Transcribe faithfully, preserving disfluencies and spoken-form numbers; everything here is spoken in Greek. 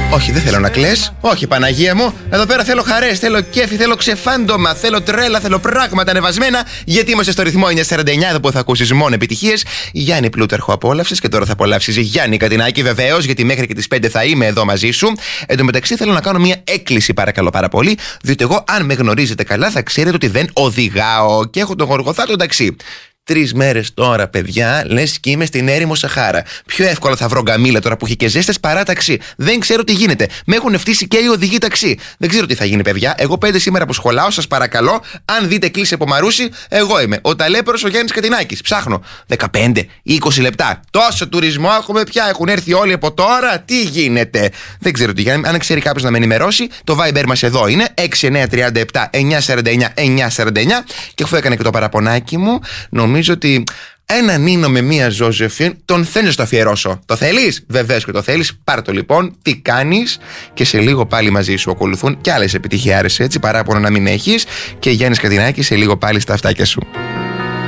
Όχι, δεν θέλω να κλαις. Όχι, Παναγία μου. Εδώ πέρα θέλω χαρές, θέλω κέφι, θέλω ξεφάντωμα, θέλω τρέλα, θέλω πράγματα ανεβασμένα. Γιατί είμαστε στο ρυθμό εννιακόσια σαράντα εννιά, εδώ που θα ακούσεις μόνο επιτυχίες. Γιάννη Πλούταρχο απόλαυσες και τώρα θα απολαύσεις Γιάννη Κατινάκη, βεβαίως, γιατί μέχρι και τις πέντε θα είμαι εδώ μαζί σου. Εν τω μεταξύ θέλω να κάνω μια έκκληση, παρακαλώ πάρα πολύ. Διότι εγώ, αν με γνωρίζετε καλά, θα ξέρετε ότι δεν οδηγάω και έχω τον Γοργοθά το ταξί. Τρεις μέρες τώρα, παιδιά, λες και είμαι στην έρημο Σαχάρα. Πιο εύκολα θα βρω γκαμίλα τώρα που έχει και ζέστες παρά ταξί. Δεν ξέρω τι γίνεται. Με έχουν φτύσει και οι οδηγοί ταξί. Δεν ξέρω τι θα γίνει, παιδιά. Εγώ πέντε σήμερα που σχολάω, σας παρακαλώ, αν δείτε κλείσει από Μαρούσι, εγώ είμαι. Ο ταλέπερος ο Γιάννης Κατινάκης. Ψάχνω δεκαπέντε ή είκοσι λεπτά. Τόσο τουρισμό έχουμε πια. Έχουν έρθει όλοι από τώρα. Τι γίνεται. Δεν ξέρω τι γίνεται. Αν ξέρει κάποιος να με ενημερώσει, το Viber μας εδώ είναι έξι εννιά τρία επτά εννιακόσια σαράντα εννιά εννιακόσια σαράντα εννιά. Και αφού έκανε και το παραπονάκι μου, νομίζω ότι έναν Νίνο με μία Ζώζεφιν τον θέλεις να το αφιερώσω. Το θέλεις? Βεβαίως και το θέλεις. Πάρ' το λοιπόν, τι κάνεις, και σε λίγο πάλι μαζί σου ακολουθούν και άλλες επιτυχιάρες, έτσι, παράπονα να μην έχεις, και Γιάννης Κατινάκης σε λίγο πάλι στα αυτάκια σου.